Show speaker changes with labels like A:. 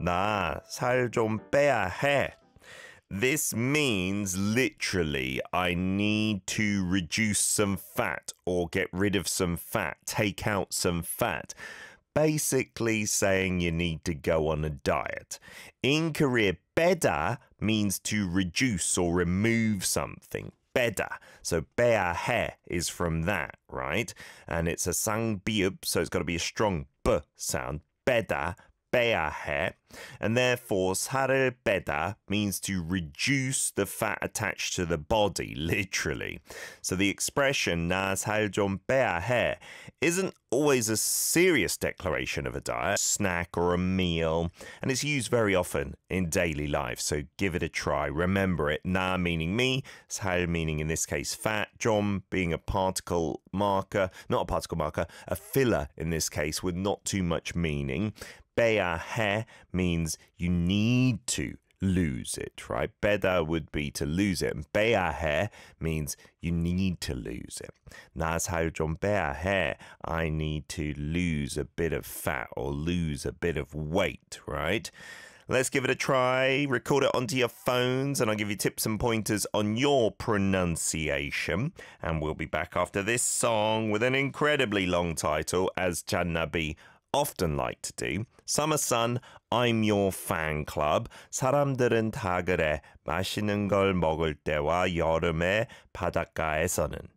A: 나 살 좀 빼야 해. This means literally, I need to reduce some fat or get rid of some fat, take out some fat. Basically saying you need to go on a diet. In Korea, 빼다 means to reduce or remove something. 빼다. So 빼야 해 is from that, right? And it's a 쌍비읍, so it's got to be a strong B sound. 빼다. 빼야 해. And therefore, 살을 빼다 means to reduce the fat attached to the body, literally. So the expression 나 살 좀 빼야 해 isn't always a serious declaration of a diet, snack or a meal, and it's used very often in daily life, so give it a try. Remember it, 나 meaning me, 살 meaning in this case fat, 좀 being a particle marker, not a particle marker, a filler in this case with not too much meaning. 빼야 해 means you need to lose it, right? 빼다 would be to lose it. And 빼야 해 means you need to lose it. 나 살 좀 빼야 해. I need to lose a bit of fat or lose a bit of weight, right? Let's give it a try. Record it onto your phones and I'll give you tips and pointers on your pronunciation. And we'll be back after this song with an incredibly long title, as Jannabi often like to do. Summer Sun, I'm Your Fan Club. 사람들은 다 그래. 맛있는 걸 먹을 때와 여름의 바닷가에서는.